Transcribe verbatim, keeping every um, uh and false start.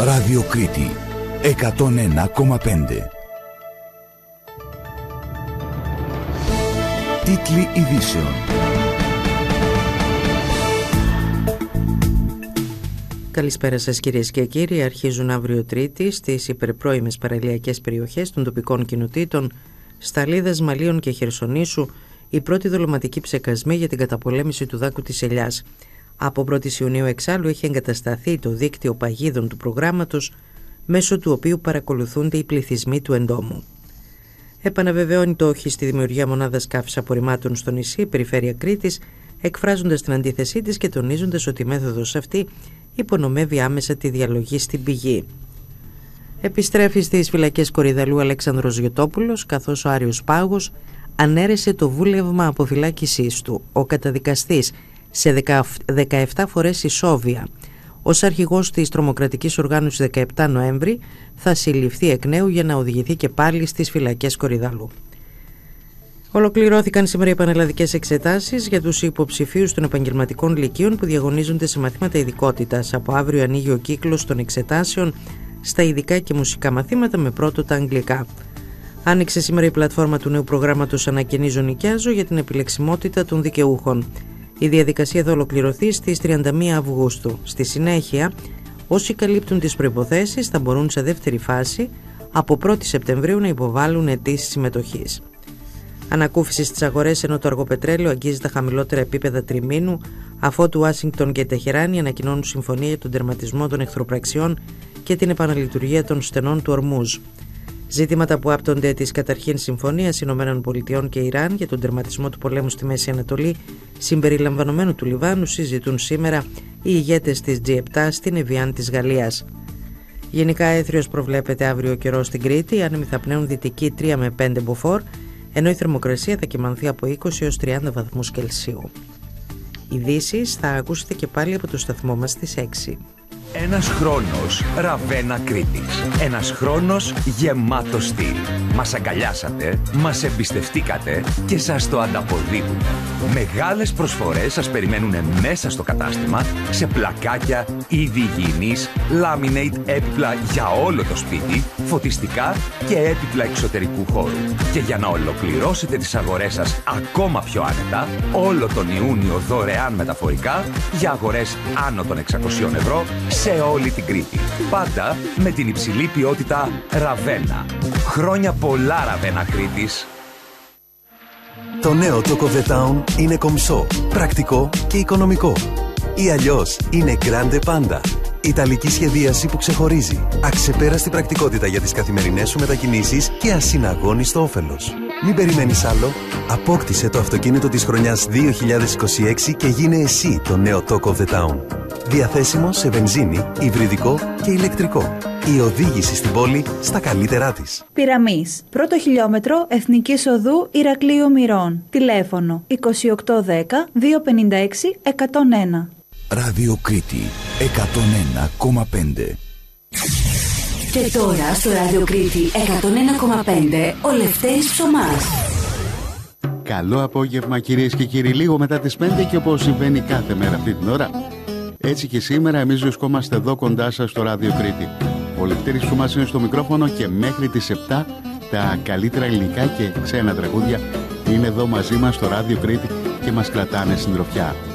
Ράδιο Κρήτη εκατόν ένα κόμμα πέντε. Τίτλοι ειδήσεων. Καλησπέρα σας κυρίες και κύριοι. Αρχίζουν αύριο Τρίτη στις υπερπρώιμες παραλιακές περιοχές των τοπικών κοινοτήτων Σταλίδας, Μαλίων και Χερσονήσου οι πρώτοι δολωματικοί ψεκασμοί για την καταπολέμηση του δάκου της ελιάς. Από πρώτη Ιουνίου εξάλλου έχει εγκατασταθεί το δίκτυο παγίδων του προγράμματος, μέσω του οποίου παρακολουθούνται οι πληθυσμοί του εντόμου. Επαναβεβαιώνει το όχι στη δημιουργία μονάδας καύσης απορριμμάτων στο νησί, η περιφέρεια Κρήτης, εκφράζοντας την αντίθεσή της και τονίζοντας ότι η μέθοδος αυτή υπονομεύει άμεσα τη διαλογή στην πηγή. Επιστρέφει στις φυλακές Κορυδαλού Αλέξανδρος Γιωτόπουλος, καθώς ο Άριος Πάγος ανέρεσε το βούλευμα αποφυλάκησής του. Ο καταδικαστής σε δεκαεπτά φορές ισόβια ως αρχηγός της τρομοκρατικής οργάνωσης δεκαεπτά Νοέμβρη θα συλληφθεί εκ νέου για να οδηγηθεί και πάλι στις φυλακές Κορυδαλού. Ολοκληρώθηκαν σήμερα οι πανελλαδικές εξετάσεις για τους υποψηφίους των επαγγελματικών λυκείων που διαγωνίζονται σε μαθήματα ειδικότητας. Από αύριο ανοίγει ο κύκλος των εξετάσεων στα ειδικά και μουσικά μαθήματα με πρώτο τα αγγλικά. Άνοιξε σήμερα η πλατφόρμα του νέου προγράμματος Ανακαινίζω Νοικιάζω για την επιλεξιμότητα των δικαιούχων. Η διαδικασία θα ολοκληρωθεί στις τριάντα μία Αυγούστου. Στη συνέχεια, όσοι καλύπτουν τις προϋποθέσεις θα μπορούν σε δεύτερη φάση από πρώτη Σεπτεμβρίου να υποβάλουν αιτήσεις συμμετοχής. Ανακούφιση στις αγορές, ενώ το αργοπετρέλαιο αγγίζει τα χαμηλότερα επίπεδα τριμήνου, αφότου Ουάσιγκτον και Τεχεράνη ανακοινώνουν συμφωνία για τον τερματισμό των εχθροπραξιών και την επαναλειτουργία των στενών του Ορμούζ. Ζήτηματα που άπτονται της καταρχήν συμφωνίας Ηνωμένων Πολιτειών και Ιράν για τον τερματισμό του πολέμου στη Μέση Ανατολή, συμπεριλαμβανομένου του Λιβάνου, συζητούν σήμερα οι ηγέτες της τζι επτά στην Εβιάν της Γαλλίας. Γενικά έθριος προβλέπεται αύριο καιρό στην Κρήτη, οι άνεμοι θα πνέουν δυτική τρία με πέντε μποφόρ, ενώ η θερμοκρασία θα κυμανθεί από είκοσι έως τριάντα βαθμούς Κελσίου. Ειδήσεις θα ακούσετε και πάλι από το σταθμό μας στις έξι. Ένας χρόνος Ραβένα Κρήτης. Ένας χρόνος γεμάτο στυλ. Μας αγκαλιάσατε, μας εμπιστευτήκατε και σας το ανταποδίδουμε. Μεγάλες προσφορές σας περιμένουν μέσα στο κατάστημα σε πλακάκια, είδη υγιεινής, laminate έπιπλα για όλο το σπίτι, φωτιστικά και έπιπλα εξωτερικού χώρου. Και για να ολοκληρώσετε τις αγορές σας ακόμα πιο άνετα, όλο τον Ιούνιο δωρεάν μεταφορικά για αγορές άνω των εξακοσίων ευρώ σε όλη την Κρήτη. Πάντα με την υψηλή ποιότητα Ραβένα. Χρόνια πολλά Ραβένα Κρήτης. Το νέο Talk of the Town είναι κομψό, πρακτικό και οικονομικό. Ή αλλιώς είναι Grande Panda. Ιταλική σχεδίαση που ξεχωρίζει. Αξεπέραστη πρακτικότητα για τις καθημερινές σου μετακινήσεις και ασυναγώνιστο όφελος. Μην περιμένεις άλλο. Απόκτησε το αυτοκίνητο της χρονιάς δύο χιλιάδες είκοσι έξι και γίνε εσύ το νέο Talk of the Town. Διαθέσιμο σε βενζίνη, υβριδικό και ηλεκτρικό. Η οδήγηση στην πόλη στα καλύτερά της. Πυραμής. Πρώτο χιλιόμετρο Εθνικής Οδού Ηρακλείου Μυρών. Τηλέφωνο είκοσι οκτώ δέκα διακόσια πενήντα έξι εκατόν ένα. Ράδιο Κρήτη εκατόν ένα κόμμα πέντε. Και τώρα στο Ράδιο Κρήτη εκατόν ένα κόμμα πέντε ο Λευτέρης Ψωμάς. Καλό απόγευμα κυρίες και κύριοι, λίγο μετά τις πέντε και όπως συμβαίνει κάθε μέρα αυτή την ώρα, έτσι και σήμερα εμείς βρισκόμαστε εδώ κοντά σας στο Ράδιο Κρήτη. Ο Λευτέρης Ψωμάς είναι στο μικρόφωνο και μέχρι τις επτά τα καλύτερα ελληνικά και ξένα τραγούδια είναι εδώ μαζί μας στο Ράδιο Κρήτη και μας κρατάνε συντροφιά.